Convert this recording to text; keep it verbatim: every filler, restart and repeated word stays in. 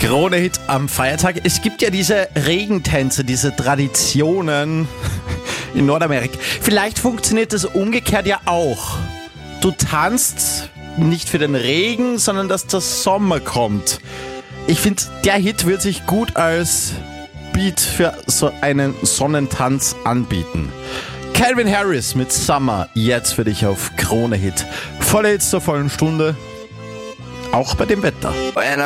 Krone-Hit am Feiertag. Es gibt ja diese Regentänze, diese Traditionen in Nordamerika. Vielleicht funktioniert das umgekehrt ja auch. Du tanzt nicht für den Regen, sondern dass der Sommer kommt. Ich finde, der Hit wird sich gut als Beat für so einen Sonnentanz anbieten. Calvin Harris mit Summer, jetzt für dich auf Krone-Hit. Volle Hits zur vollen Stunde, auch bei dem Wetter.